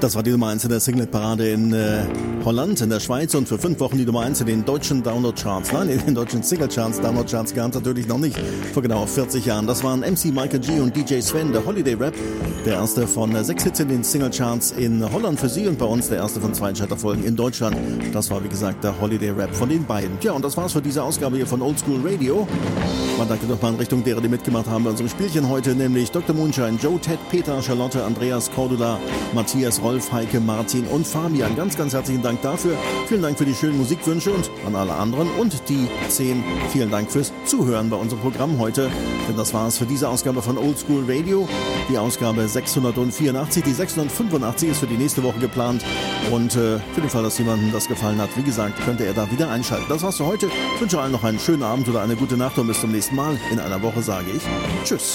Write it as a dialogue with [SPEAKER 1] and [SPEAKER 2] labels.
[SPEAKER 1] Das war die Nummer 1 in der Singlet-Parade in Holland, in der Schweiz und für 5 Wochen die Nummer 1 in den deutschen Download-Charts. Nein, in den deutschen Single-Charts, Download-Charts gab es natürlich noch nicht, vor genau 40 Jahren. Das waren MC Michael G und DJ Sven, der Holiday Rap, der erste von 6 Hits in den Single-Charts in Holland für Sie und bei uns der erste von 2 Chatterfolgen in Deutschland. Das war, wie gesagt, der Holiday Rap von den beiden. Ja, und das war's für diese Ausgabe hier von Old School Radio. Man danke nochmal in Richtung derer, die mitgemacht haben bei unserem Spielchen heute, nämlich Dr. Moonshine, Joe, Ted, Peter, Charlotte, Andreas, Cordula, Matthias, Rolf, Heike, Martin und Fabian. Ganz, ganz herzlichen Dank dafür. Vielen Dank für die schönen Musikwünsche und an alle anderen und die 10. Vielen Dank fürs Zuhören bei unserem Programm heute. Denn das war es für diese Ausgabe von Old School Radio. Die Ausgabe 684. Die 685 ist für die nächste Woche geplant. Und für den Fall, dass jemandem das gefallen hat, wie gesagt, könnte er da wieder einschalten. Das war's für heute. Ich wünsche allen noch einen schönen Abend oder eine gute Nacht und bis zum nächsten Mal. In einer Woche sage ich Tschüss.